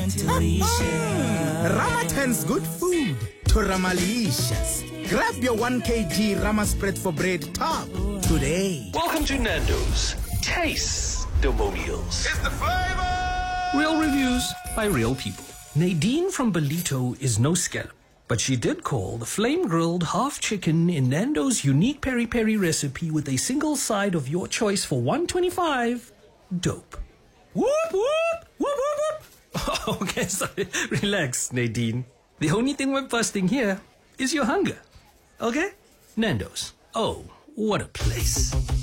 Ramatan's good food to Ramalicious. Grab your 1 kg Rama spread for bread top today. Welcome to Nando's Taste Demonials. It's the flavor! Real reviews by real people. Nadine from Belito is no scallop, but she did call the flame-grilled half chicken in Nando's unique peri-peri recipe with a single side of your choice for $125 dope. Whoop, whoop, whoop, whoop, whoop. Okay, sorry. Relax, Nadine. The only thing we're busting here is your hunger. Okay? Nando's. Oh, what a place.